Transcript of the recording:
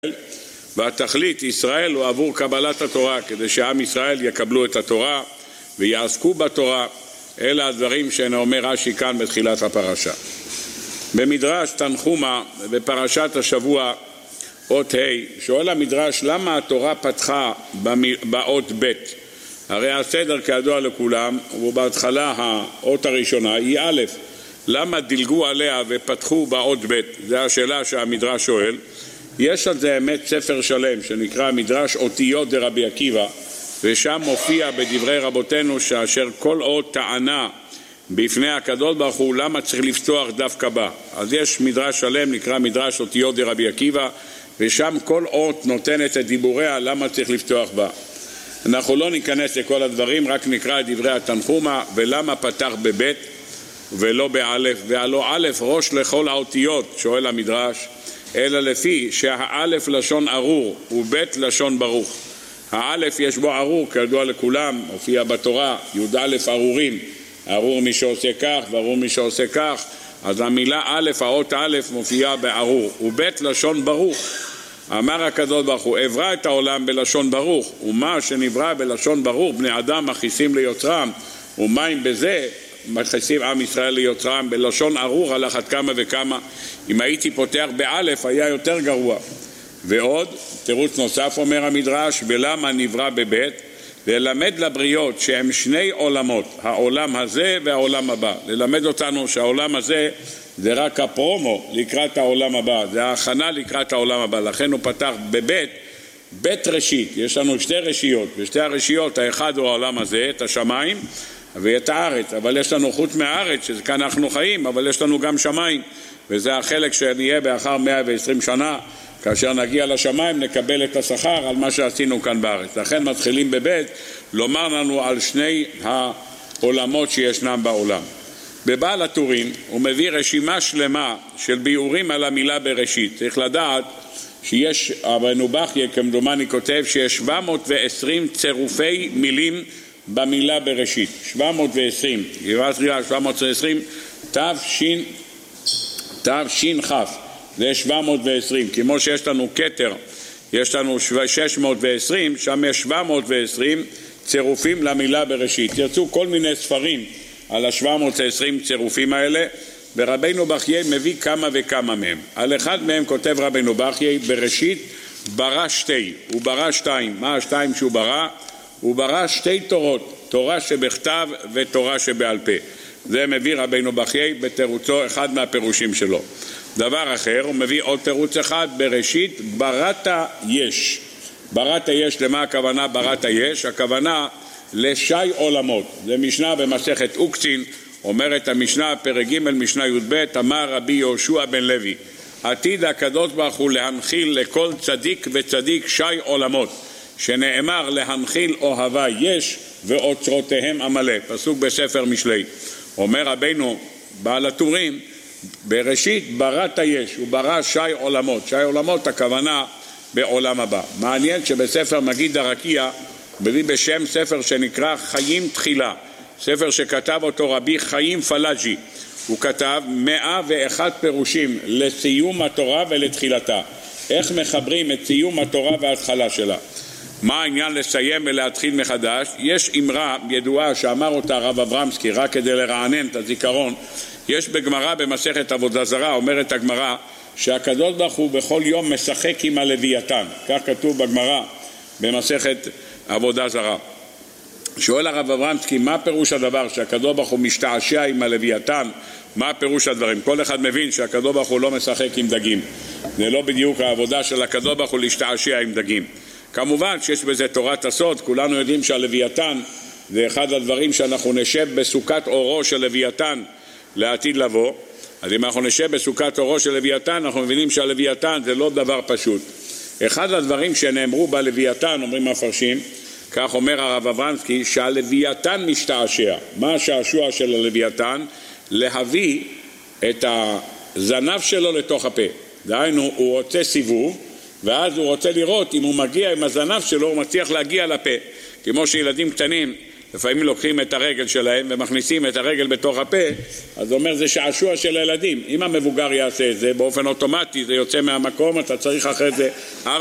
והתכלית ישראל הוא עבור קבלת התורה, כדי שעם ישראל יקבלו את התורה ויעסקו בתורה. אלה הדברים שאומר רש"י כאן בתחילת הפרשה. במדרש תנחומה בפרשת השבוע אות ה' שואל המדרש למה התורה פתחה באות ב'. הרי הסדר כידוע לכולם ובהתחלה האות הראשונה היא א', למה דילגו עליה ופתחו באות ב'? זו השאלה שהמדרש שואל. יש על זה אמת ספר שלם שנקרא מדרש אותיות דרבי עקיבא, ושם מופיע בדברי רבותינו שאשר כל אות טענה בפני הקדוש ברוך הוא למה צריך לפתוח דווקא בה. אז יש מדרש שלם נקרא מדרש אותיות דרבי עקיבא, ושם כל אות נותנת את דיבוריה למה צריך לפתוח בה. אנחנו לא ניכנס לכל הדברים, רק נקרא את דברי התנחומה ולמה פתח בבית ולא באלף. והלא א' ראש לכל האותיות, שואל המדרש, אלא לפי שהאלף לשון ארור ובית לשון ברוך. האלף יש בו ארור כידוע לכולם, מופיע בתורה י"א ארורים, ארור מי שעושה כך וארור מי שעושה כך, אז המילה א', האות א' מופיעה בארור, ובית לשון ברוך. אמר הקדוש ברוך הוא אברא את העולם בלשון ברוך, ומה שנברא בלשון ברוך בני אדם מכניסים ליוצרם, ומים בזה מכניסים עם ישראל ליוצרם. בלשון ארור על אחת כמה וכמה, אם הייתי פותח באלף היה יותר גרוע. ועוד תירוץ נוסף אומר המדרש, ולמה נברא בבית? ללמד לבריות שהם שני עולמות, העולם הזה והעולם הבא. ללמד אותנו שהעולם הזה זה רק הפרומו לקראת העולם הבא, זה ההכנה לקראת העולם הבא. לכן הוא פתח בבית, בית ראשית. יש לנו שתי רשיות, ושתי הרשיות האחד הוא העולם הזה, את השמיים ואת הארץ, אבל יש לנו חוץ מהארץ שזה כאן אנחנו חיים, אבל יש לנו גם שמיים, וזה החלק שנהיה באחר 120 שנה כאשר נגיע לשמיים נקבל את השכר על מה שעשינו כאן בארץ. לכן מתחילים בבית לומר לנו על שני העולמות שישנם בעולם. בבעל הטורים הוא מביא רשימה שלמה של ביאורים על המילה בראשית. צריך לדעת שיש, רבנו בכייה כמדומני כותב שיש 720 צירופי מילים במילה בראשית. 720 תש"כ זה 720, כמו שיש לנו כתר יש לנו 620, שם יש 720 צירופים למילה בראשית. יצאו כל מיני ספרים על ה-720 צירופים האלה, ורבנו בכייה מביא כמה וכמה מהם. על אחד מהם כותב רבנו בכייה בראשית ברא שתי, הוא ברא שתיים. מה השתיים שהוא ברא? הוא ברא שתי תורות, תורה שבכתב ותורה שבעל פה. זה מביא רבנו בכייה בתירוצו, אחד מהפירושים שלו. דבר אחר, הוא מביא עוד תירוץ אחד, בראשית בראת יש. בראת יש, למה הכוונה בראת יש? הכוונה לשי עולמות. זה משנה במסכת אוקצין, אומרת המשנה פרק ג' משנה י"ב, אמר רבי יהושע בן לוי, עתיד הקדוש ברוך הוא להנחיל לכל צדיק וצדיק שי עולמות, שנאמר להנחיל אוהבה יש ואוצרותיהם עמלה, פסוק בספר משלי. אומר רבינו בעל הטורים, בראשית בראת יש, הוא ברא שי עולמות. שי עולמות הכוונה בעולם הבא. מעניין שבספר מגיד הרקיע מביא בשם ספר שנקרא חיים תחילה, ספר שכתב אותו רבי חיים פלאג'י. הוא כתב 101 פירושים לסיום התורה ולתחילתה, איך מחברים את סיום התורה וההתחלה שלה. מה העניין לסיים ולהתחיל מחדש? יש אמרה ידועה שאמר אותה הרב אברמסקי רק כדי לרענן את הזיכרון. יש בגמרא במסכת עבודה זרה, אומרת הגמרא שהקדוש ברוך הוא בכל יום משחק עם הלוויתן, כך כתוב בגמרא במסכת עבודה זרה. שואל הרב אברמסקי מה פירוש הדבר שהקדוש ברוך הוא משתעשע עם הלוויתן? מה פירוש הדברים? כל אחד מבין שהקדוש ברוך הוא לא משחק עם דגים, זה לא בדיוק העבודה של הקדוש ברוך הוא להשתעשע עם דגים. כמובן שיש בזה תורת הסוד, כולנו יודעים שהלוויתן זה אחד הדברים שאנחנו נשב בסוכת אורו של לוויתן לעתיד לבוא. אז אם אנחנו נשב בסוכת אורו של לוויתן אנחנו מבינים שהלוויתן זה לא דבר פשוט. אחד הדברים שנאמרו בלוויתן, אומרים מפרשים, כך אומר הרב אברמסקי, שהלוויתן משתעשע. מה השעשוע של הלוויתן? להביא את הזנב שלו לתוך הפה. דהיינו הוא רוצה סיבוב ואז הוא רוצה לראות אם הוא מגיע עם הזנב שלו, הוא מצליח להגיע לפה. כמו שילדים קטנים לפעמים לוקחים את הרגל שלהם ומכניסים את הרגל בתוך הפה, אז זה אומר זה שעשוע של ילדים. אם המבוגר יעשה את זה באופן אוטומטי, זה יוצא מהמקום, אתה צריך אחרי זה